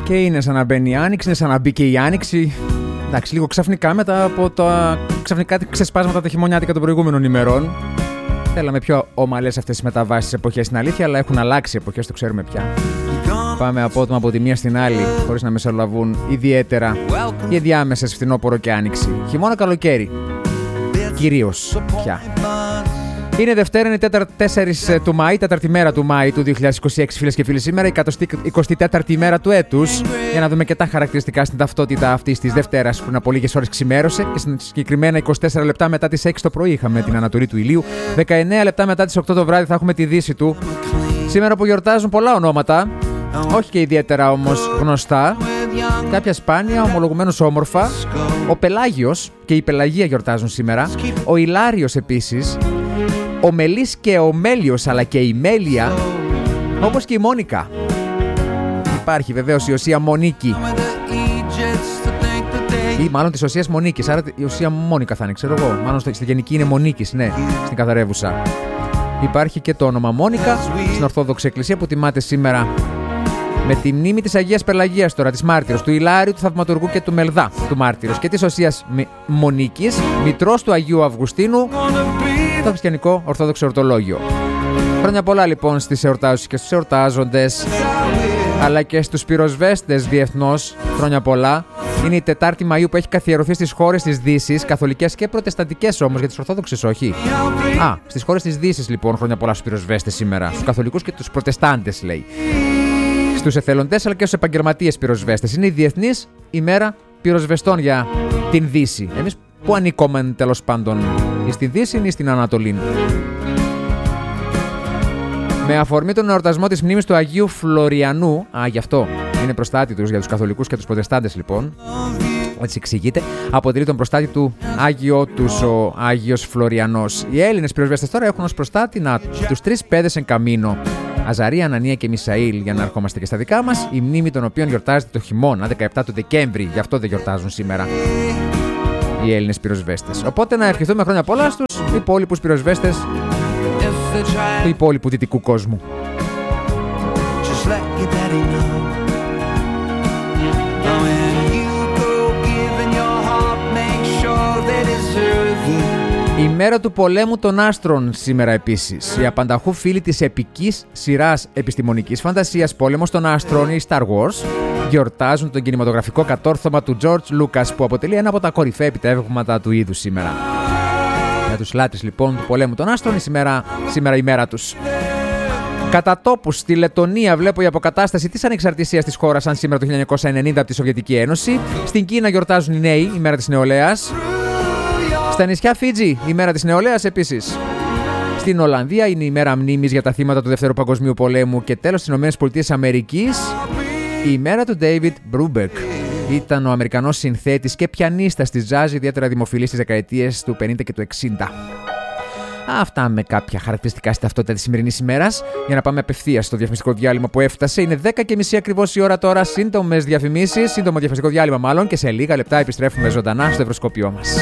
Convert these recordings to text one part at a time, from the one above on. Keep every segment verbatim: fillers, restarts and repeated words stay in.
Και είναι σαν να μπαίνει η άνοιξη, είναι σαν να μπει και η άνοιξη. Εντάξει, λίγο ξαφνικά μετά από τα ξαφνικά ξεσπάσματα τα χειμωνιάτικα των προηγούμενων ημερών. Θέλαμε πιο ομαλές αυτές τις μεταβάσεις στις εποχές, στην αλήθεια, αλλά έχουν αλλάξει εποχές, το ξέρουμε πια. Πάμε απότομα από τη μία στην άλλη, χωρίς να μεσολαβούν ιδιαίτερα οι ενδιάμεσες φθινόπωρο και άνοιξη. Χειμώνα, καλοκαίρι. Κυρίως πια. Είναι Δευτέρα, είναι τέσσερις του Μάη, τέταρτη μέρα του Μάη του δύο χιλιάδες είκοσι έξι, φίλες και φίλοι. Σήμερα η εικοστή τέταρτη ημέρα του έτους. Για να δούμε και τα χαρακτηριστικά στην ταυτότητα αυτής της Δευτέρας. Πριν από λίγες ώρες ξημέρωσε και συγκεκριμένα είκοσι τέσσερα λεπτά μετά τις έξι το πρωί είχαμε την ανατολή του ηλίου. δεκαεννέα λεπτά μετά τις οκτώ το βράδυ θα έχουμε τη δύση του. Σήμερα που γιορτάζουν πολλά ονόματα, όχι και ιδιαίτερα όμως γνωστά. Κάποια σπάνια, ομολογουμένως όμορφα. Ο Πελάγιος και η Πελαγία γιορτάζουν σήμερα. Ο Ηλάριος επίσης. Ο Μελής και ο Μέλιος, αλλά και η Μέλια, όπως και η Μόνικα. Υπάρχει βεβαίως η Οσία Μονίκη, ή μάλλον της Οσίας Μονίκης, άρα η Οσία Μόνικα θα είναι, ξέρω εγώ. Μάλλον στη γενική είναι Μονίκης, ναι, στην καθαρεύουσα. Υπάρχει και το όνομα Μόνικα στην Ορθόδοξη Εκκλησία που τιμάται σήμερα με τη μνήμη της Αγίας Πελαγίας τώρα, της Μάρτυρος, του Ηλάριου, του Θαυματουργού και του Μελδά, του Μάρτυρος, και της Οσίας Μονίκης, μητρός του Αγίου Αυγουστίνου, το χριστιανικό Ορθόδοξο Ορτολόγιο. Χρόνια πολλά λοιπόν στις εορτάζουσες και στους εορτάζοντες, αλλά και στους πυροσβέστες διεθνώς. Χρόνια πολλά. Είναι η Τετάρτη Μαΐου που έχει καθιερωθεί στις χώρες της Δύσης, καθολικές και προτεσταντικές όμως, για τις Ορθόδοξες όχι. Α, στις χώρες της Δύσης λοιπόν, χρόνια πολλά στους πυροσβέστες σήμερα. Στους καθολικούς και τους προτεστάντες λέει. Στους εθελοντές αλλά και στους επαγγελματίες πυροσβέστες. Είναι η Διεθνής ημέρα πυροσβεστών για την Δύση. Εμείς που ανήκομεν τέλος πάντων, ή στην Δύση ή στην Ανατολή. Με αφορμή τον εορτασμό της μνήμης του Αγίου Φλωριανού, α, γι' αυτό είναι προστάτη τους για τους καθολικούς και τους προτεστάντες λοιπόν, έτσι εξηγείται, αποτελεί τον προστάτη του Άγιο τους ο Άγιος Φλωριανός. Οι Έλληνες πυροσβέστες τώρα έχουν ως προστάτη να, τους τρεις παιδες εν καμίνο, Αζαρία, Ανανία και Μισαήλ, για να ερχόμαστε και στα δικά μας, η μνήμη των οποίων γιορτάζεται το χειμώνα, δεκαεπτά του Δεκέμβρη, γι' αυτό δεν γιορτάζουν σήμερα οι Έλληνες πυροσβέστες. Οπότε να ευχηθούμε χρόνια πολλά στους υπόλοιπους πυροσβέστες του υπόλοιπου δυτικού κόσμου. Η μέρα του πολέμου των άστρων σήμερα επίσης. Οι απανταχού φίλοι της επικής σειράς επιστημονικής φαντασίας Πόλεμος των Άστρων, η Star Wars, γιορτάζουν τον κινηματογραφικό κατόρθωμα του George Lucas, που αποτελεί ένα από τα κορυφαία επιτεύγματα του είδους σήμερα. Για τους λάτρεις λοιπόν του πολέμου των άστρων, η σήμερα, σήμερα η μέρα τους. Κατά τόπους, στη Λετονία βλέπω η αποκατάσταση της ανεξαρτησίας της χώρας, σαν σήμερα το χίλια εννιακόσια ενενήντα από τη Σοβιετική Ένωση. Στην Κίνα γιορτάζουν οι νέοι, η μέρα της νεολαίας. Στα νησιά Φίτζι, η μέρα της νεολαίας επίσης. Στην Ολλανδία είναι η μέρα μνήμης για τα θύματα του Δεύτερου Παγκοσμίου Πολέμου. Και τέλος, στις ΗΠΑ, η μέρα του David Brubeck. Ήταν ο Αμερικανός συνθέτης και πιανίστας της jazz, ιδιαίτερα δημοφιλής στις δεκαετίες του πενήντα και του εξήντα. Αυτά με κάποια χαρακτηριστικά στη ταυτότητα της σημερινής ημέρας. Για να πάμε απευθείας στο διαφημιστικό διάλειμμα που έφτασε. Είναι δέκα και μισή ακριβώς η ώρα τώρα. Σύντομες διαφημίσεις, σύντομο διαφημιστικό διάλειμμα μάλλον. Και σε λίγα λεπτά επιστρέφουμε ζωντανά στο ευρωσκόπιό μας.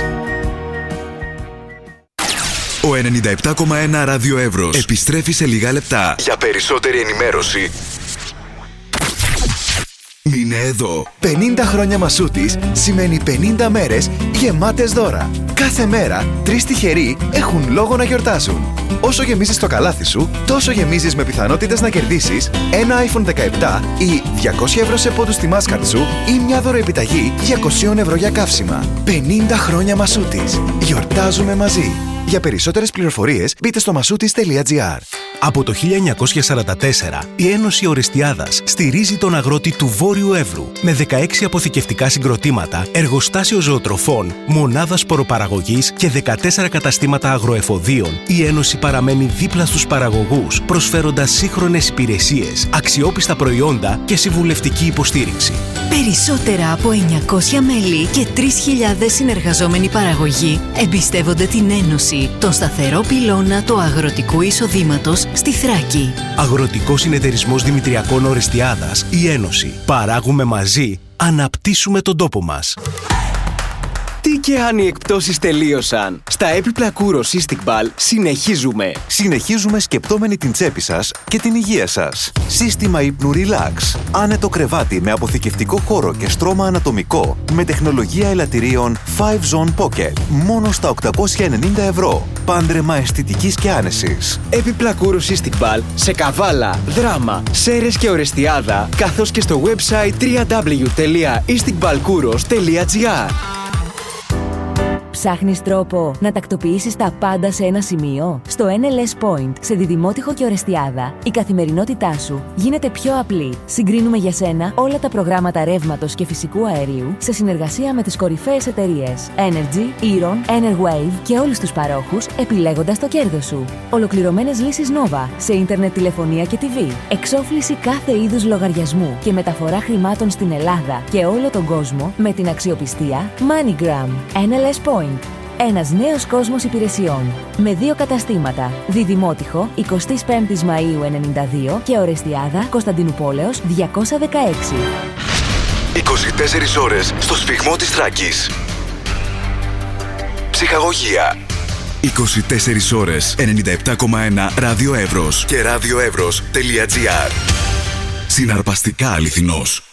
Ο ενενήντα επτά κόμμα ένα Ράδιο Εύρος επιστρέφει σε λίγα λεπτά. Για περισσότερη ενημέρωση, μείνε εδώ. πενήντα χρόνια Μασούτης σημαίνει πενήντα μέρες γεμάτες δώρα. Κάθε μέρα τρεις τυχεροί έχουν λόγο να γιορτάσουν. Όσο γεμίζεις το καλάθι σου, τόσο γεμίζεις με πιθανότητες να κερδίσεις ένα άιφον δεκαεπτά ή διακόσια ευρώ σε πόντους στη Mastercard σου ή μια δωροεπιταγή διακόσια ευρώ για καύσιμα. πενήντα χρόνια Μασούτης. Γιορτάζουμε μαζί. Για περισσότερες πληροφορίες μπείτε στο μασούτης τελεία τζι άρ. Από το χίλια εννιακόσια σαράντα τέσσερα, η Ένωση Ορεστιάδας στηρίζει τον αγρότη του Βόρειου Εύρου με δεκαέξι αποθηκευτικά συγκροτήματα, εργοστάσιο ζωοτροφών, μονάδα σποροπαραγωγής και δεκατέσσερα καταστήματα αγροεφοδίων. Η Ένωση παραμένει δίπλα στους παραγωγούς, προσφέροντας σύγχρονες υπηρεσίες, αξιόπιστα προϊόντα και συμβουλευτική υποστήριξη. Περισσότερα από εννιακόσια μέλη και τρεις χιλιάδες συνεργαζόμενοι παραγωγοί εμπιστεύονται την Ένωση, τον σταθερό πυλώνα του αγροτικού εισοδήματος στη Θράκη. Αγροτικός Συνεταιρισμός Δημητριακών Ορεστιάδας, η Ένωση. Παράγουμε μαζί, αναπτύσσουμε τον τόπο μας. Τι και αν οι εκπτώσεις τελείωσαν. Στα έπιπλα Kouros Cystic Ball συνεχίζουμε. Συνεχίζουμε σκεπτόμενοι την τσέπη σας και την υγεία σας. Σύστημα ύπνου Relax. Άνετο κρεβάτι με αποθηκευτικό χώρο και στρώμα ανατομικό με τεχνολογία ελαττηρίων φάιβ Zone Pocket. Μόνο στα οκτακόσια ενενήντα ευρώ. Πάντρεμα αισθητικής και άνεσης. Έπιπλα Kouros Cystic Ball σε Καβάλα, Δράμα, Σέρρες και Ορεστιάδα, καθώς και στο website double-u double-u double-u τελεία istic ball kouros τελεία gr. Ψάχνεις τρόπο να τακτοποιήσεις τα πάντα σε ένα σημείο? Στο εν ελ ες Point, σε Διδημότυχο και Ορεστιάδα, η καθημερινότητά σου γίνεται πιο απλή. Συγκρίνουμε για σένα όλα τα προγράμματα ρεύματος και φυσικού αερίου σε συνεργασία με τις κορυφαίες εταιρείες Energy, Eron, Enerwave και όλους τους παρόχους, επιλέγοντας το κέρδος σου. Ολοκληρωμένες λύσεις Nova σε ίντερνετ, τηλεφωνία και τι βι. Εξόφληση κάθε είδους λογαριασμού και μεταφορά χρημάτων στην Ελλάδα και όλο τον κόσμο με την αξιοπιστία MoneyGram. εν ελ ες Point. Ένας νέος κόσμος υπηρεσιών. Με δύο καταστήματα. Διδημότυχο, εικοστή πέμπτη Μαΐου ενενήντα δύο και Ορεστιάδα, Κωνσταντινούπολεως διακόσια δεκαέξι. είκοσι τέσσερις ώρες στο σφιγμό της Θράκης. Ψυχαγωγία. είκοσι τέσσερις ώρες ενενήντα επτά κόμμα ένα Ράδιο Εύρος και radioevros τελεία gr. Συναρπαστικά αληθινός.